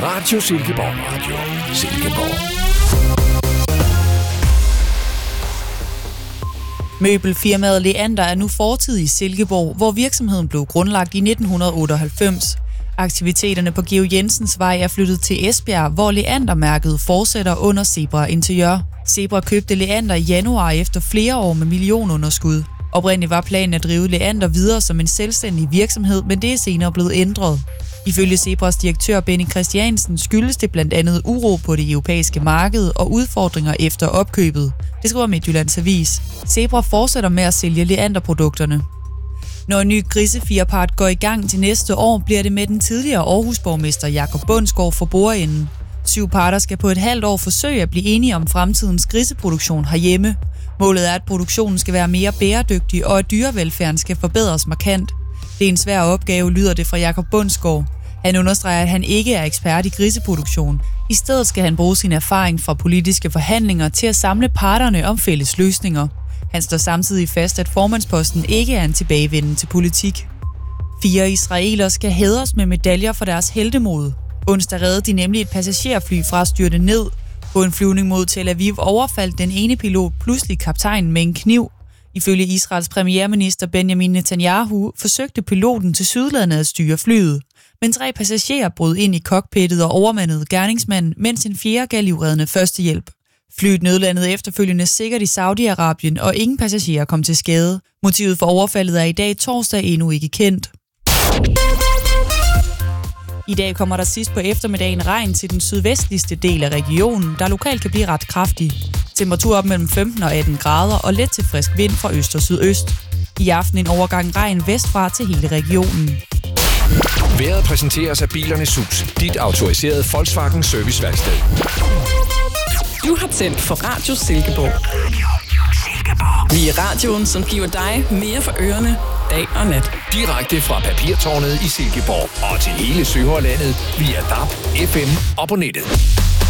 Radio Silkeborg. Radio Silkeborg. Møbelfirmaet Leander er nu fortid i Silkeborg, hvor virksomheden blev grundlagt i 1998. Aktiviteterne på Georg Jensens Vej er flyttet til Esbjerg, hvor Leander-mærket fortsætter under Zebra Interiør. Zebra købte Leander i januar efter flere år med millionunderskud. Oprindeligt var planen at drive Leander videre som en selvstændig virksomhed, men det er senere blevet ændret. Ifølge Zebras direktør Benny Christiansen skyldes det blandt andet uro på det europæiske marked og udfordringer efter opkøbet. Det skriver Midtjyllands Avis. Zebra fortsætter med at sælge Leander-produkterne. Når en ny grisefirpart går i gang til næste år, bliver det med den tidligere Aarhus-borgmester Jakob Bundsgaard for bordenden. 7 parter skal på et halvt år forsøge at blive enige om fremtidens griseproduktion herhjemme. Målet er, at produktionen skal være mere bæredygtig, og at dyrevelfærden skal forbedres markant. Det er en svær opgave, lyder det fra Jakob Bundsgaard. Han understreger, at han ikke er ekspert i griseproduktion. I stedet skal han bruge sin erfaring fra politiske forhandlinger til at samle parterne om fælles løsninger. Han står samtidig fast, at formandsposten ikke er en tilbagevenden til politik. 4 israelere skal hædres med medaljer for deres heltemod. Onsdag reddede de nemlig et passagerfly fra at styrte ned. På en flyvning mod Tel Aviv overfaldt den ene pilot pludselig kaptajnen med en kniv. Ifølge Israels premierminister Benjamin Netanyahu forsøgte piloten tilsyneladende at styre flyet. Men 3 passagerer brød ind i cockpittet og overmandede gerningsmanden, mens en 4. gav livreddende førstehjælp. Flyet nødlandede efterfølgende sikkert i Saudi-Arabien, og ingen passagerer kom til skade. Motivet for overfaldet er i dag torsdag endnu ikke kendt. I dag kommer der sidst på eftermiddagen regn til den sydvestligste del af regionen, der lokalt kan blive ret kraftig. Temperatur op mellem 15 og 18 grader og let til frisk vind fra øst og sydøst. I aften en overgang regn vestfra til hele regionen. Vejret præsenteres af Bilernes Hus, dit autoriserede Volkswagen serviceværksted. Du har tændt for Radio Silkeborg. Vi er radioen, som giver dig mere for ørerne dag og nat. Direkte fra Papirtårnet i Silkeborg og til hele Sønderlandet via DAB, FM og på nettet.